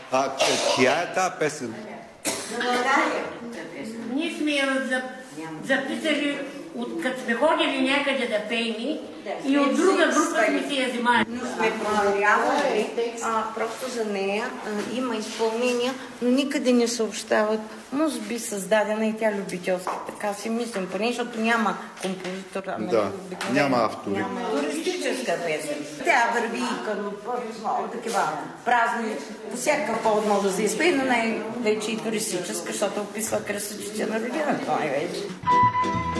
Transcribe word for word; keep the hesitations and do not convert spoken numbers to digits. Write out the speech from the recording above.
А чия е тази песен? Ние сме я записали, като сме ходили някъде да пеем и от друга група сме си я взимали. Но сме проверявали, просто за нея а, има изпълнения, но никъде не съобщават. Може би създадена и тя любителска. Така си мислим, поне защото няма композитор. Да, няма автори. Няма туристическа песен. Тя върви и като такива празни, по всякакъв повод може да се изпее, но най-вече и туристическа, защото описва красотите на родината най-вече.